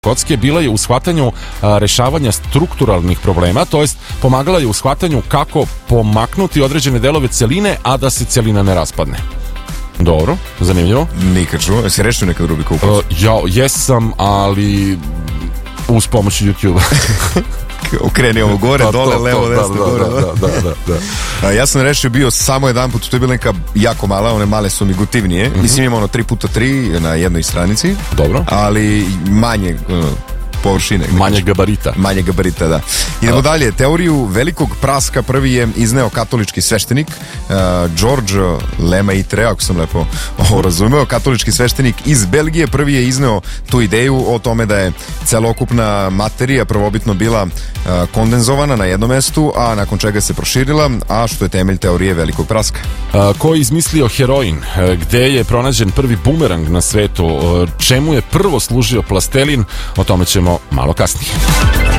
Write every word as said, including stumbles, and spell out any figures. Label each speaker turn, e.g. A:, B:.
A: kocke bila je u shvatanju a, rešavanja strukturalnih problema, to jest pomagala je u shvatanju kako pomaknuti određene delove celine, a da se celina ne raspadne. Dobro, zanimljivo.
B: Nikad čuo, jesi rešio nekad Rubiku?
A: Uh, ja, jesam, ali uz pomoć YouTube-a.
B: Okreni ovo gore,
A: to,
B: dole,
A: to,
B: levo,
A: to,
B: desno,
A: da,
B: gore.
A: Da, da, da, da, da.
B: A, ja sam rešio bio samo jedan put, to je bila neka jako mala, one male su mi gotivnije. Mm-hmm. Mislim ima ono tri puta tri na jednoj stranici.
A: Dobro.
B: Ali manje uh, površine.
A: Manje gabarita.
B: Manje gabarita, da. Idemo A. dalje. Teoriju velikog praska prvi je izneo katolički sveštenik uh, George Lemaitre, ako sam lepo ovo razumeo, katolički sveštenik iz Belgije. Prvi je izneo tu ideju o tome da je celokupna materija prvobitno bila uh, kondenzovana na jednom mestu, a nakon čega se proširila, a što je temelj teorije velikog praska.
A: A, ko je izmislio heroin? A, gde je pronađen prvi bumerang na svetu? A, čemu je prvo služio plastelin? O tome ćemo malo kasnije.